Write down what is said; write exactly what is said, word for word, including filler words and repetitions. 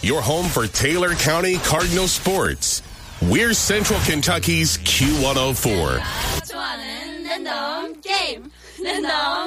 your home for Taylor County Cardinal sports. We're Central Kentucky's Q one oh four. 좋아하는 랜덤 게임. 랜덤